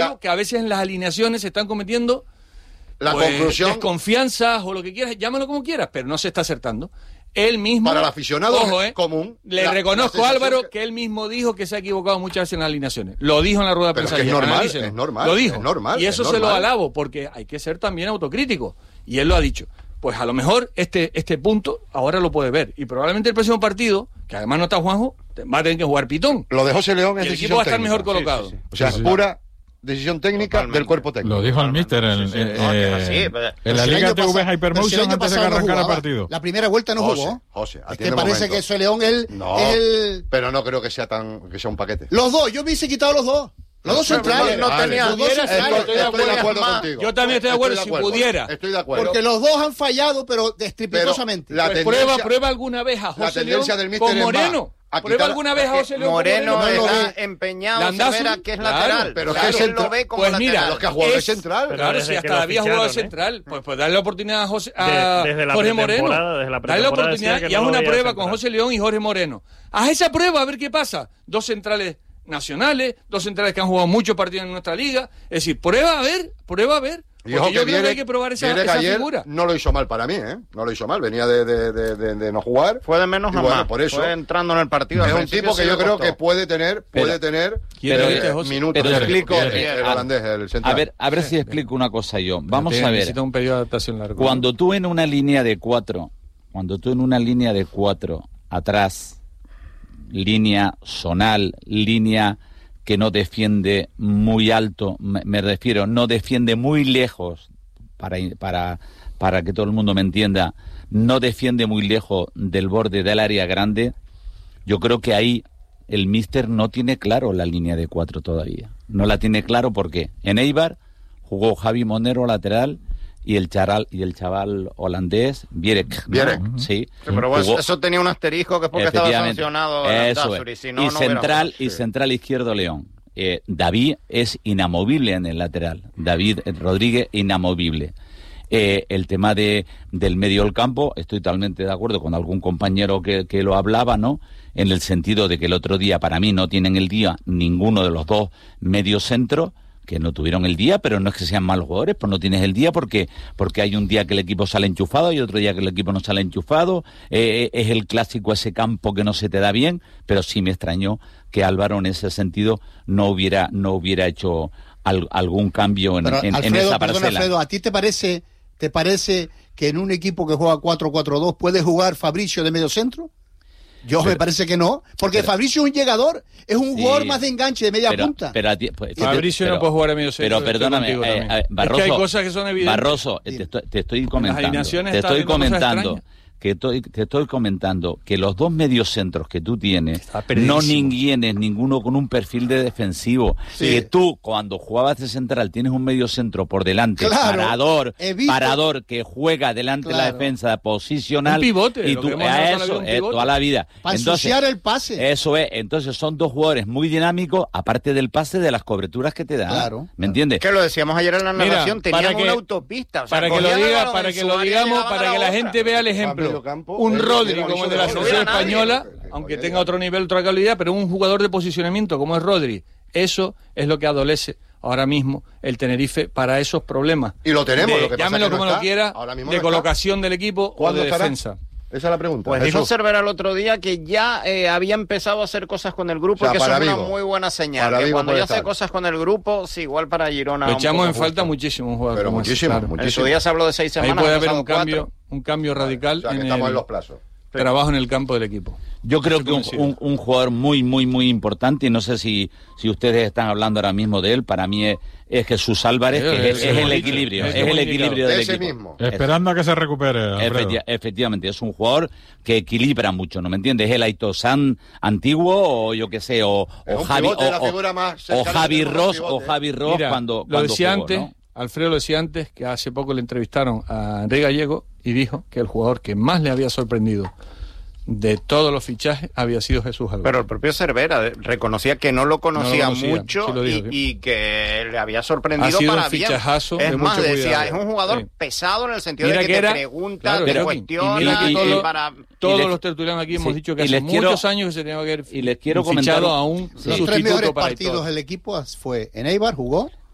solo que a veces en las alineaciones se están cometiendo desconfianzas o lo que quieras, llámalo como quieras, pero no se está acertando. Él mismo, para el aficionado común, le reconozco a Álvaro que él mismo dijo que se ha equivocado muchas veces en las alineaciones. Lo dijo en la rueda de prensa. Es normal. Lo dijo. Es normal, y eso se lo alabo, porque hay que ser también autocrítico. Y él lo ha dicho. Pues a lo mejor este punto ahora lo puede ver. Y probablemente el próximo partido, que además no está Juanjo, va a tener que jugar Pitón. Lo de José León es el equipo va a estar mejor colocado. O sea, es pura decisión técnica del cuerpo técnico. Lo dijo el míster en la Liga TV Hypermotion antes de que arrancara el partido. La primera vuelta no jugó. José, es que parece que José León pero no creo que sea un paquete. Los dos, yo me hubiese quitado los dos. Los dos centrales. No tenía. Estoy de acuerdo contigo. Yo también estoy de acuerdo, si pudiera. Estoy de acuerdo. Porque los dos han fallado, pero estrepitosamente. Prueba alguna vez a José León con Moreno. ¿Prueba alguna vez a José León? Moreno está empeñado en saber que es lateral. Pero que él lo ve como lateral. Pues mira, los que ha jugado de central. Claro, si hasta había jugado de central. Pues darle la oportunidad a Jorge Moreno. Darle la oportunidad y haz una prueba con José León y Jorge Moreno. Haz esa prueba a ver qué pasa. Dos centrales nacionales, dos centrales que han jugado muchos partidos en nuestra liga. Es decir, prueba a ver. Y ojo, yo creo que hay que probar esa figura. No lo hizo mal para mí, No lo hizo mal. Venía de no jugar. Fue de menos a más. Por eso. Fue entrando en el partido. Es un tipo que yo creo que puede tener minutos. Pero explico. El holandés, el central. A ver si explico una cosa yo. Vamos a ver. Necesita un periodo de adaptación largo. Cuando tú en una línea de cuatro, atrás, línea zonal, línea que no defiende muy alto, me refiero, no defiende muy lejos, para que todo el mundo me entienda, no defiende muy lejos del borde del área grande, yo creo que ahí el míster no tiene claro la línea de cuatro todavía. No la tiene claro porque en Eibar jugó Javi Monero lateral y el chaval holandés, Vierek. ¿No? Sí. Pero bueno, eso tenía un asterisco que es porque estaba sancionado Landázuri, si no, central izquierdo León. David es inamovible en el lateral. David Rodríguez, inamovible. El tema del medio del campo, estoy totalmente de acuerdo con algún compañero que lo hablaba, ¿no? En el sentido de que el otro día, para mí, no tienen el día ninguno de los dos mediocentros, que no tuvieron el día, pero no es que sean malos jugadores, pues no tienes el día porque hay un día que el equipo sale enchufado y otro día que el equipo no sale enchufado, es el clásico ese campo que no se te da bien, pero sí me extrañó que Álvaro en ese sentido no hubiera hecho algún cambio en esa parcela. Alfredo, ¿a ti te parece que en un equipo que juega 4-4-2 puede jugar Fabricio de medio centro? Me parece que no, porque Fabricio es un llegador, es un jugador más de enganche, de media punta. Fabricio no puede jugar a medio centro. Pero perdóname, Barroso, es que hay cosas que son evidentes. Barroso, te estoy comentando que los dos mediocentros que tú tienes no tienes ninguno con un perfil de defensivo. Que tú, cuando jugabas de central, tienes un mediocentro por delante, parador, que juega delante de la defensa posicional. Un pivote. Y tú, toda la vida. Para ensuciar el pase. Eso es. Entonces son dos jugadores muy dinámicos, aparte del pase, de las coberturas que te dan. Claro. ¿Me entiendes? Que lo decíamos ayer en la narración, tenían una autopista. Para que lo digamos, para que la gente vea el ejemplo. Un Rodri como el de la selección española, aunque tenga otro nivel, otra calidad, pero un jugador de posicionamiento como es Rodri, eso es lo que adolece ahora mismo el Tenerife para esos problemas. Y lo tenemos, lo que pasa llámelo que no como está, lo quiera, de colocación del equipo o de defensa. Esa es la pregunta. Pues dijo Cervera el otro día que ya había empezado a hacer cosas con el grupo, y que eso es una muy buena señal. Que cuando ya hace cosas con el grupo, sí, igual para Girona. Lo echamos en falta muchísimo un jugador. Pero muchísimo. En su día se habló de 6 semanas. Ahí puede haber un cambio radical. O sea, que estamos en los plazos. Trabajo en el campo del equipo. Yo creo que un jugador muy, muy, muy importante, y no sé si ustedes están hablando ahora mismo de él, para mí es Jesús Álvarez, que es el equilibrio, es el equilibrio del equipo. Mismo. Esperando a que se recupere, efectivamente, es un jugador que equilibra mucho, ¿no me entiendes? Es el Aito San antiguo, o yo qué sé, o Javi Ross, Mira, cuando lo decía jugó, antes, ¿no? Alfredo lo decía antes, que hace poco le entrevistaron a Enrique Gallego y dijo que el jugador que más le había sorprendido de todos los fichajes había sido Jesús Álvarez. Pero el propio Cervera reconocía que no lo conocía mucho, y que le había sorprendido para bien. Es más, decía, es un jugador pesado en el sentido de que te pregunta, te cuestiona. Todos los tertulianos aquí hemos dicho que hace muchos años que se tenía que haber fichado a un sustituto. Los 3 mejores partidos del equipo fue en Eibar, jugó